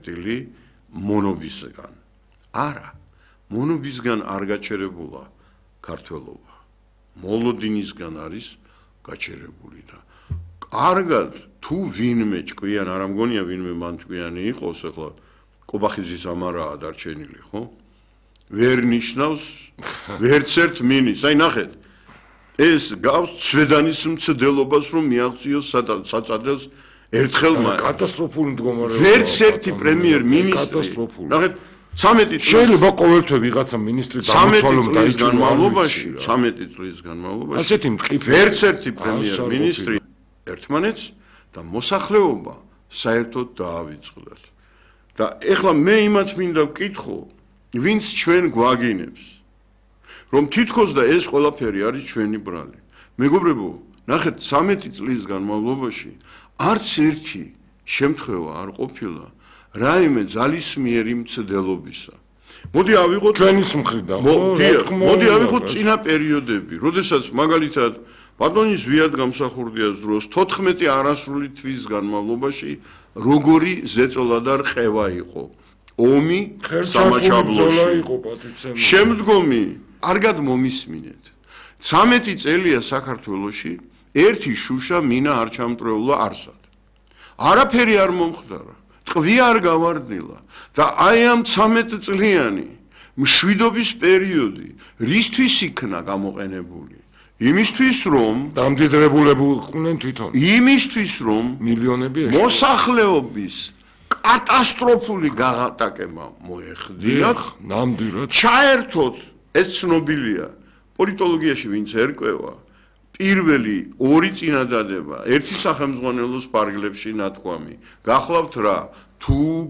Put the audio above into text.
წერტილი მონობისგან. არა, მონობისგან არ გაჩერებულა ქართველობა. მოლოდინისგან არის გაჩერებული და კარგად თუ ვინმე ჭკვიანი, არ ამგონია ვინმე მან ჭკვიანი იყოს, ახლა კობახიძის ამარაა დარჩენილი, ხო? ვერ ნიშნავს ვერც ერთ მინისტრს. აი ნახეთ, ეს გავს ცვედანის მცდელობას რომ მიაღწიოს საწადელს ერთხელმა. კატასტროფული მდგომარეობა. ვერც ერთი პრემიერ-მინისტრი. ნახეთ, 13 წლის შეიძლება ყოველთვე ვიღაცა მინისტრი დამცვალում დაიჭიროს 13 წლის განმავლობაში. ასეთი მყიფე. ვერც ერთი პრემიერ-მინისტრი ერთმანეთს და მოსახლეობა საერთოდ დაავიწყდათ. და ეხლა მე იმათ მინდა ვკითხო, ვინც ჩვენ გვაგინებს, რომ თითქოს და ეს ყველაფერი არის ჩვენი ბრალი. მეგობრებო, ნახეთ 13 წლის განმავლობაში არც ერთი შემთხვევა არ ყოფილა რაიმე ძალისმიერი მცდელობისა. მოდი ავიღოთ ჩვენის მხრიდან, მოდი ავიღოთ წინა პერიოდები, როდესაც მაგალითად ბატონის ვიად გამსახურდიას დროს 14 არასრული თვის განმავლობაში როგორი ზეწოლა და რყევა იყო. ომი სამაჩაბლოში. შემდგომი კარგად მომისმინეთ. 13 წელია საქართველოში ერთი შუშა მინა არ ჩამტრეულა არსად. არაფერი არ მომხდარა. ტყვია არ გავარდნილა და აი ამ 13 წლიანი მშვიდობის პერიოდი რისთვის იქნა გამოყენებული? იმისთვის რომ დამდიდრებულებულყვნენ თვითონ. იმისთვის რომ მილიონები მოსახლეობის კატასტროფული გაღატაკება მოეხდიათ, ნამდვილად ჩაერთოთ, ეს ცნობილია პოლიტოლოგიაში ვინც ერკვევა, პირველი ორი წინადადება, ერთი სახელმძღვანელოს ფარგლებში ნათქვამი. გახლავთ რა? თუ